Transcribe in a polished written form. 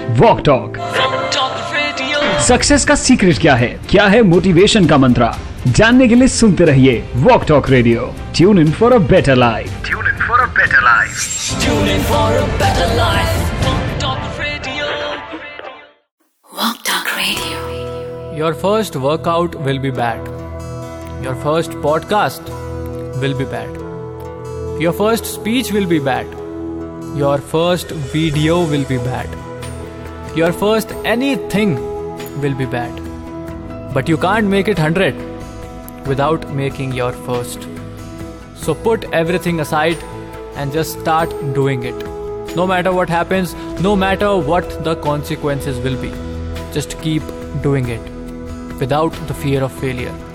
Walk talk success का secret क्या है मोटिवेशन का मंत्र, जानने के लिए सुनते रहिए walk talk radio. Tune in for a better life. Walk Talk Radio. Your first workout will be bad. Your first podcast will be bad. Your first speech will be bad. Your first video will be bad. Your first anything will be bad. But you can't make it 100 without making your first. So put everything aside and just start doing it. No matter what happens, no matter what the consequences will be. Just keep doing it without the fear of failure.